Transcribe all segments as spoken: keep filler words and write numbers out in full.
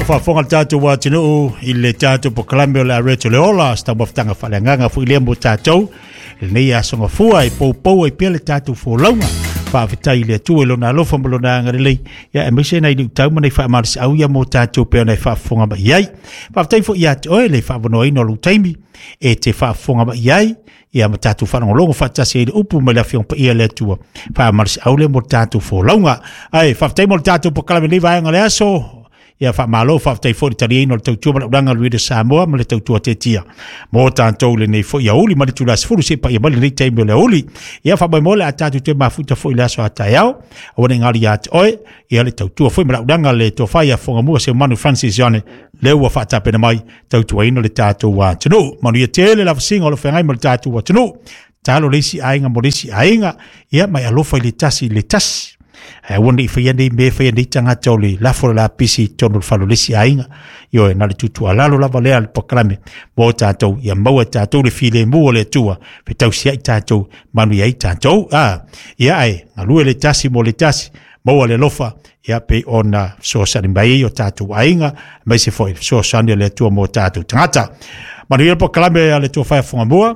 fa fonga tatu wa tinu ile tatu po kalambio la reto le ola sta boftanga fa nganga fu ile mo tatu le ya songa fu ai po po ai pele tatu fo longa fa vita ile tu lo na lo fa mo na ngale ya emise na ile tau mo fa mar au ya mo tatu pe na fa fonga ba yai fa vita fo ya o le fa no ino lu taimi e te fa fonga ba yai ia matatu fa ngolongo fa tasi ile upu me la fion pa ia le tu fa mar au le mo tatu fo longa ai fa vita mo tatu po kalambio va ngale aso ia fa malo fa tai fo italiano tau tu ma danga lui de Samoa ma le tau tu tetia mo tanto le nei fo ia uli ma le tu la sfuru se pa ia ma le tai me le uli ia fa mo le atatu te ma futa fo ila so atayao o ne ngali at oi ia le tau tu fo ma danga le to fa ia fo mo se manu Francis Jone le wa fa ta pe mai tau tu ino le tatu wa tunu ma ia tele la singa lo fa ngai ma le tatu wa tunu talo le si ainga mo le si ainga ia mai alo fa le tasi le tasi e woni fa yandi me fa yandi tanga toli la fo la pisi tonu falu lisi ainga yo na le tutu ala lo la vale al proclame mo tato ya mo tato le file mo le tua pe tau sia tato manu ya tato ah ya ai alu le tasi mo le tasi mo le lofa ya pe ona so sa mbai yo tato ainga me se foi so sa le tua mo tato tangata manu ya proclame le tua fa fo mo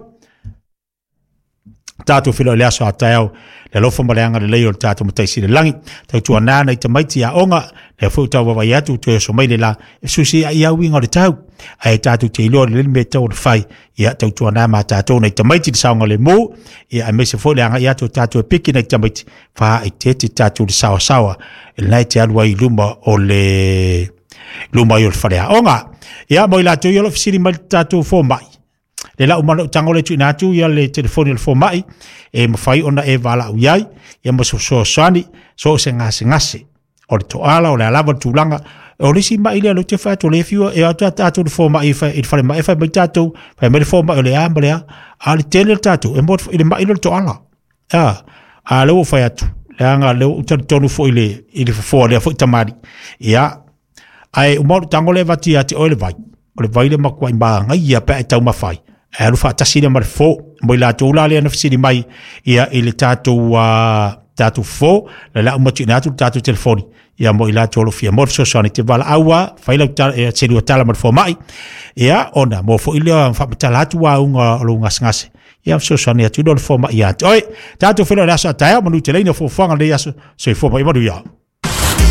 tato filo le aso atao le lofa maleanga le leo tato mataisi le langi tau tua nana i tamaiti a onga le futa wa vai atu tu so mai le la susi a ia winga le tau ai tato te ilo le me tau le fai ia tau tua nana ma tato na i tamaiti le saonga le mo ia a mese fo le anga ia tu tato e piki na i tamaiti fa i tete tato le sawa sawa il nai te alua i luma o le luma i o le farea onga ia mo i la tu i o le fisiri mai tato fo mai le la umano tango le tuina tu ya le telefoni le fomai e mafai ona e vala uyai ya mo so so sani so se ngase ngase o le to ala o le lava tulanga o le si mai le lo te fa to le fiu e ata tato le fomai fa e fa mai fa mai tato fa mai le fomai o le ambele a le tele tato e mo ile mai le to ala ah a le o fa atu le anga le o tonu fo ile ile fo le fo tamari ya ai umano tango le vati ati o le vai o le vai le makwa imba ngai ya pa tau mafai e alu fa tasi le marfo mo la to la le na fisiri mai ia ile tato wa tato fo la la mo tina tu tato telefoni ia mo ila to lo fia mo so so ni te vala awa fa ila ta e se ru tala marfo mai ia ona mo fo ile fa tala tu wa unga lo ngas ngas ia so so ni tu do fo mai ia oi tato fo la sa ta mo nu te le no fo fanga le ia so so fo mai mo ia